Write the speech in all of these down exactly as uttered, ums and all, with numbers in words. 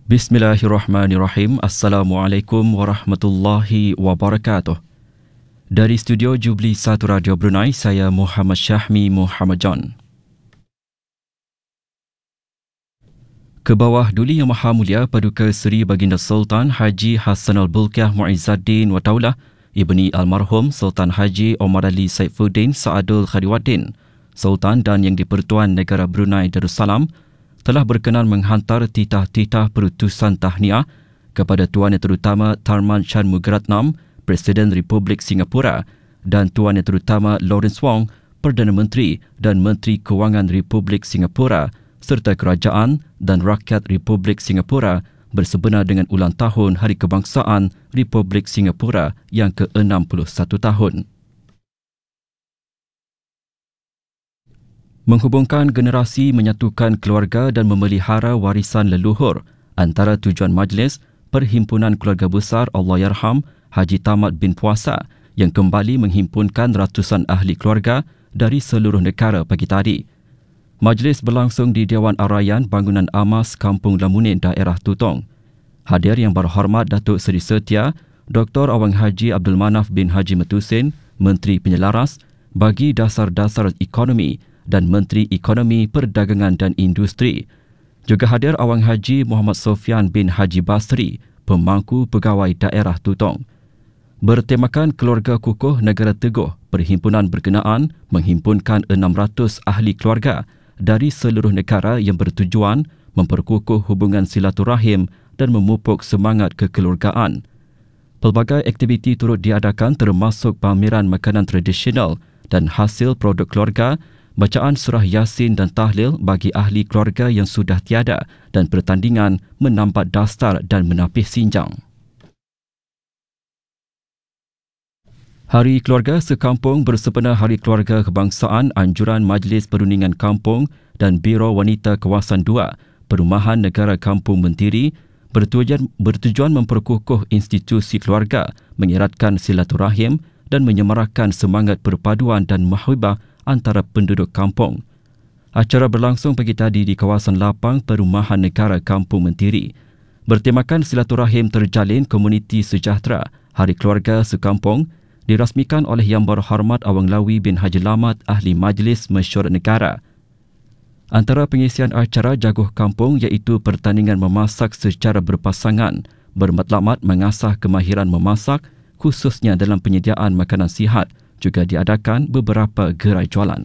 Bismillahirrahmanirrahim. Assalamualaikum warahmatullahi wabarakatuh. Dari studio Jubli satu Radio Brunei, saya Muhammad Syahmi Muhammad John. Ke bawah Duli Yang Maha Mulia Paduka Seri Baginda Sultan Haji Hassanal Bolkiah Muizzaddin Wataulah Ibni Almarhum Sultan Haji Omar Ali Saifuddin Saadul Khadiwaddin, Sultan dan Yang di-Pertuan Negara Brunei Darussalam, telah berkenan menghantar titah-titah perutusan tahniah kepada Tuan Yang Terutama Tharman Shanmugaratnam, Presiden Republik Singapura, dan Tuan Yang Terutama Lawrence Wong, Perdana Menteri dan Menteri Kewangan Republik Singapura, serta kerajaan dan rakyat Republik Singapura bersebenar dengan ulang tahun Hari Kebangsaan Republik Singapura yang ke enam puluh satu tahun. Menghubungkan generasi, menyatukan keluarga dan memelihara warisan leluhur antara tujuan majlis Perhimpunan Keluarga Besar Allahyarham Haji Tamad bin Puasa yang kembali menghimpunkan ratusan ahli keluarga dari seluruh negara pagi tadi. Majlis berlangsung di Dewan Arayan Bangunan Amas Kampung Lamunin, daerah Tutong. Hadir Yang Berhormat Datuk Seri Setia Doktor Awang Haji Abdul Manaf bin Haji Metusin, Menteri Penyelaras bagi Dasar-Dasar Ekonomi dan Menteri Ekonomi, Perdagangan dan Industri. Juga hadir Awang Haji Muhammad Sofian bin Haji Basri, Pemangku Pegawai Daerah Tutong. Bertemakan Keluarga Kukuh Negara Teguh, perhimpunan berkenaan menghimpunkan enam ratus ahli keluarga dari seluruh negara yang bertujuan memperkukuh hubungan silaturahim dan memupuk semangat kekeluargaan. Pelbagai aktiviti turut diadakan termasuk pameran makanan tradisional dan hasil produk keluarga, bacaan surah Yasin dan tahlil bagi ahli keluarga yang sudah tiada dan pertandingan menambat dasar dan menapis sinjang. Hari Keluarga Sekampung bersempena Hari Keluarga Kebangsaan Anjuran Majlis Perundingan Kampung dan Biro Wanita Kawasan dua Perumahan Negara Kampung Mentiri bertujuan, bertujuan memperkukuh institusi keluarga, mengeratkan silaturahim dan menyemarakkan semangat perpaduan dan mahwibah antara penduduk kampung. Acara berlangsung pagi tadi di kawasan lapang Perumahan Negara Kampung Mentiri. Bertemakan silaturahim terjalin komuniti sejahtera, Hari Keluarga Sekampung dirasmikan oleh Yang Berhormat Awang Lawi bin Haji Lamat, Ahli Majlis Mesyuarat Negara. Antara pengisian acara jaguh kampung iaitu pertandingan memasak secara berpasangan, bermatlamat mengasah kemahiran memasak khususnya dalam penyediaan makanan sihat. Juga diadakan beberapa gerai jualan.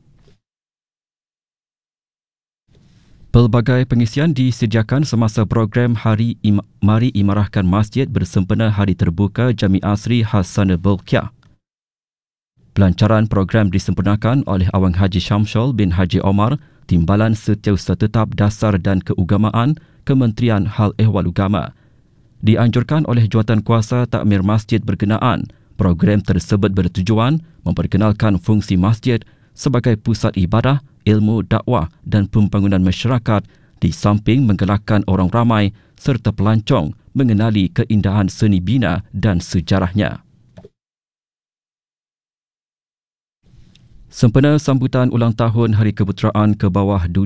Pelbagai pengisian disediakan semasa program Hari Im- Mari Imarahkan Masjid bersempena Hari Terbuka Jamiah Sri Hassanal Bolkiah. Pelancaran program disempurnakan oleh Awang Haji Syamsul bin Haji Omar, Timbalan Setiausaha Tetap Dasar dan Keagamaan, Kementerian Hal Ehwal Ugama. Dianjurkan oleh Jawatankuasa Takmir Masjid berkenaan, program tersebut bertujuan memperkenalkan fungsi masjid sebagai pusat ibadah, ilmu, dakwah dan pembangunan masyarakat di samping menggalakkan orang ramai serta pelancong mengenali keindahan seni bina dan sejarahnya. Sempena sambutan ulang tahun Hari Keputeraan ke bawah Duli